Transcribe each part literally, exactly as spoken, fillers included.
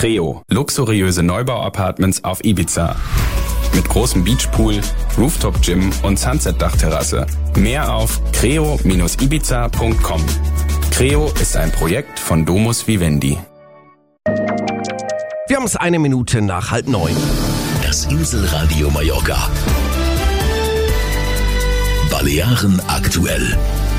Creo, luxuriöse Neubau-Apartments auf Ibiza. Mit großem Beachpool, Rooftop-Gym und Sunset-Dachterrasse. Mehr auf creo Bindestrich ibiza Punkt com. Creo ist ein Projekt von Domus Vivendi. Wir haben es eine Minute nach halb neun. Das Inselradio Mallorca. Balearen aktuell.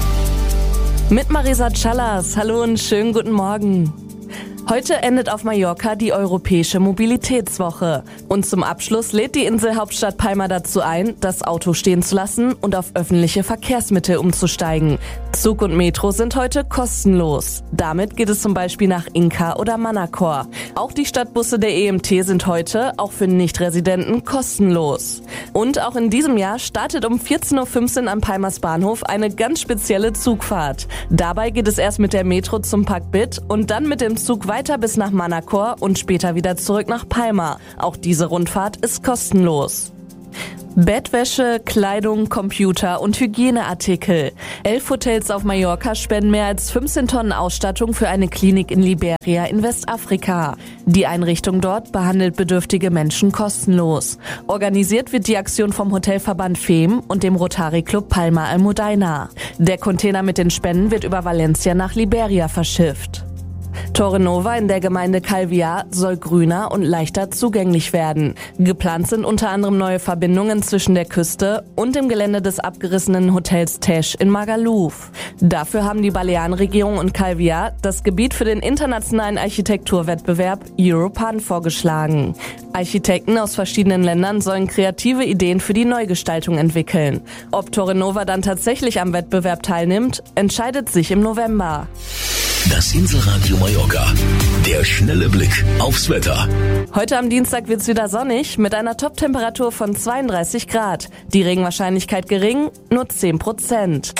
Mit Marisa Callas. Hallo und schönen guten Morgen. Heute endet auf Mallorca die Europäische Mobilitätswoche. Und zum Abschluss lädt die Inselhauptstadt Palma dazu ein, das Auto stehen zu lassen und auf öffentliche Verkehrsmittel umzusteigen. Zug und Metro sind heute kostenlos. Damit geht es zum Beispiel nach Inca oder Manacor. Auch die Stadtbusse der E M T sind heute, auch für Nichtresidenten, kostenlos. Und auch in diesem Jahr startet um vierzehn Uhr fünfzehn am Palmas Bahnhof eine ganz spezielle Zugfahrt. Dabei geht es erst mit der Metro zum Park Bit und dann mit dem Zug weiter bis nach Manacor und später wieder zurück nach Palma. Auch diese Rundfahrt ist kostenlos. Bettwäsche, Kleidung, Computer und Hygieneartikel. Elf Hotels auf Mallorca spenden mehr als fünfzehn Tonnen Ausstattung für eine Klinik in Liberia in Westafrika. Die Einrichtung dort behandelt bedürftige Menschen kostenlos. Organisiert wird die Aktion vom Hotelverband F E M und dem Rotary Club Palma Almudaina. Der Container mit den Spenden wird über Valencia nach Liberia verschifft. Torre Nova in der Gemeinde Calvià soll grüner und leichter zugänglich werden. Geplant sind unter anderem neue Verbindungen zwischen der Küste und dem Gelände des abgerissenen Hotels Tesch in Magaluf. Dafür haben die Balearenregierung und Calvià das Gebiet für den internationalen Architekturwettbewerb Europan vorgeschlagen. Architekten aus verschiedenen Ländern sollen kreative Ideen für die Neugestaltung entwickeln. Ob Torre Nova dann tatsächlich am Wettbewerb teilnimmt, entscheidet sich im November. Das Inselradio Mallorca. Der schnelle Blick aufs Wetter. Heute am Dienstag wird's wieder sonnig mit einer Top-Temperatur von zweiunddreißig Grad. Die Regenwahrscheinlichkeit gering, nur zehn Prozent.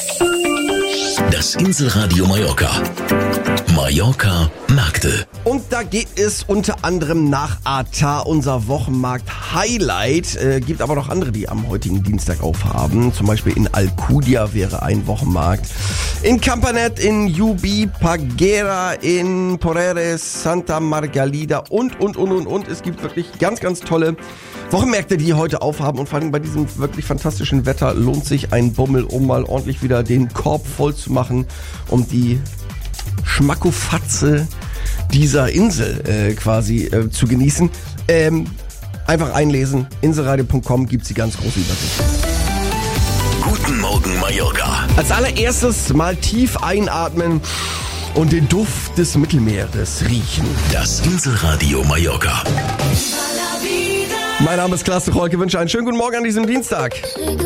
Das Inselradio Mallorca. Mallorca Märkte. Und da geht es unter anderem nach Artar, unser Wochenmarkt-Highlight. Äh, gibt aber noch andere, die am heutigen Dienstag aufhaben. Zum Beispiel in Alcudia wäre ein Wochenmarkt. In Campanet, in Yubi, Pagera, in Poreres, Santa Margalida und, und, und, und, und. Es gibt wirklich ganz, ganz tolle Wochenmärkte, die heute aufhaben. Und vor allem bei diesem wirklich fantastischen Wetter lohnt sich ein Bummel, um mal ordentlich wieder den Korb voll zu machen, um die Schmackofatze dieser Insel äh, quasi äh, zu genießen. Ähm, einfach einlesen. Inselradio Punkt com gibt's die ganz große Übersicht. Guten Morgen Mallorca. Als allererstes mal tief einatmen und den Duft des Mittelmeeres riechen. Das Inselradio Mallorca. Mein Name ist Klaas de Golke, wünsche einen schönen guten Morgen an diesem Dienstag.